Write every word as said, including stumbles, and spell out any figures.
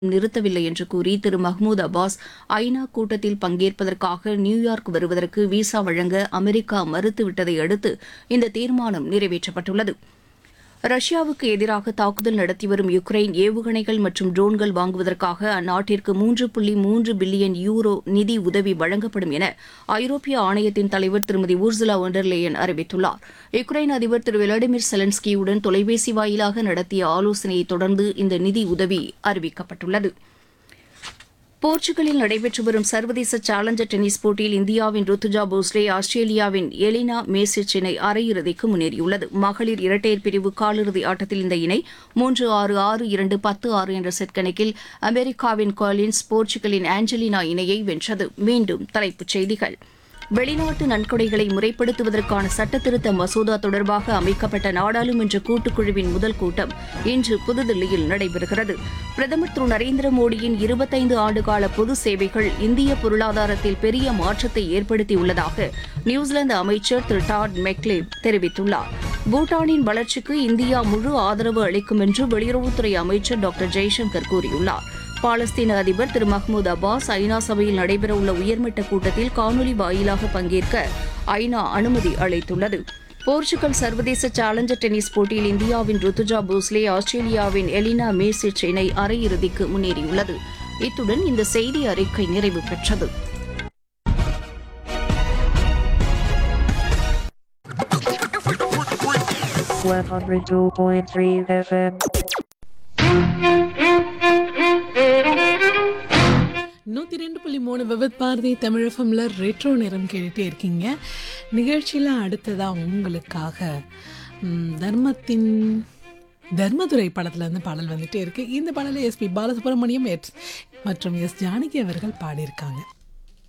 நிறுத்தவில்லை என்று கூறி திரு Mahmoud Abbas ஐநா கூட்டத்தில் பங்கேற்பதற்காக நியூயார்க் வருவதற்கு விசா வழங்க அமெரிக்கா மறுத்துவிட்டதை அடுத்து இந்த தீர்மானம் நிறைவேற்றப்பட்டுள்ளது. ரஷ்யாவுக்கு எதிராக தாக்குதல் நடத்தி வரும் யுக்ரைன் ஏவுகணைகள் மற்றும் ட்ரோன்கள் வாங்குவதற்காக அந்நாட்டிற்கு மூன்று புள்ளி மூன்று பில்லியன் யூரோ நிதி உதவி வழங்கப்படும் என ஐரோப்பிய ஆணையத்தின் தலைவர் திருமதி ஊர்சுலா ஒன் டெர் லேயன் அறிவித்துள்ளார். யுக்ரைன் அதிபர் திரு விளாடிமிர் செலன்ஸ்கியுடன் தொலைபேசி வாயிலாக நடத்திய ஆலோசனையை தொடர்ந்து இந்த நிதி உதவி அறிவிக்கப்பட்டுள்ளது. போர்ச்சுகலில் நடைபெற்று வரும் சர்வதேச சேலஞ்சர் டென்னிஸ் போட்டியில் இந்தியாவின் ருத்துஜா போஸ்லே ஆஸ்திரேலியாவின் எலினா மேசிச் இணை அரையிறுதிக்கு முன்னேறியுள்ளது. மகளிர் இரட்டையர் பிரிவு காலிறுதி ஆட்டத்தில் இந்த இணை மூன்று ஆறு ஆறு இரண்டு பத்து ஆறு என்ற செட் கணக்கில் அமெரிக்காவின் காலின்ஸ் போர்ச்சுகலின் ஆஞ்சலினா இணையை வென்றது. மீண்டும் தலைப்புச் செய்திகள். வெளிநாட்டு நன்கொடைகளை முறைப்படுத்துவதற்கான சட்டத்திருத்த மசோதா தொடர்பாக அமைக்கப்பட்ட நாடாளுமன்ற கூட்டுக்குழுவின் முதல் கூட்டம் இன்று புதுதில்லியில் நடைபெறுகிறது. பிரதமர் திரு நரேந்திர மோடியின் இருபத்தைந்து ஆண்டுகால பொது சேவைகள் இந்திய பொருளாதாரத்தில் பெரிய மாற்றத்தை ஏற்படுத்தியுள்ளதாக நியூசிலாந்து அமைச்சர் திரு டாட் மெக்லேவ் தெரிவித்துள்ளார். பூட்டானின் வளர்ச்சிக்கு இந்தியா முழு ஆதரவு அளிக்கும் என்று வெளியுறவுத்துறை அமைச்சர் டாக்டர் ஜெய்சங்கர் கூறியுள்ளார். பாலஸ்தீன அதிபர் திரு மஹ்மூத் அப்பாஸ் ஐநா சபையில் நடைபெறவுள்ள உயர்மட்ட கூட்டத்தில் காணொலி வாயிலாக பங்கேற்க ஐநா அனுமதி அளித்துள்ளது. போர்ச்சுகல் சர்வதேச சேலஞ்சர் டென்னிஸ் போட்டியில் இந்தியாவின் ருத்துஜா போஸ்லே ஆஸ்திரேலியாவின் எலினா மேசிச் இணை அரையிறுதிக்கு முன்னேறியுள்ளது. இத்துடன் இந்த செய்தி அறிக்கை நிறைவு பெற்றது. one oh two point three F M. நூற்றி ரெண்டு புள்ளி மூணு விவித் பாரதி தமிழ் எஃப்எம்ல ரெட்ரோ நேரம் கேட்டுகிட்டே இருக்கீங்க. நிகழ்ச்சியில் அடுத்ததாக உங்களுக்காக தர்மத்தின் தர்மதுரை படத்தில் இருந்து பாடல் வந்துகிட்டே இருக்குது. இந்த பாடலை எஸ்பி பாலசுப்ரமணியம் எஸ் மற்றும் எஸ் ஜானகி அவர்கள் பாடியிருக்காங்க.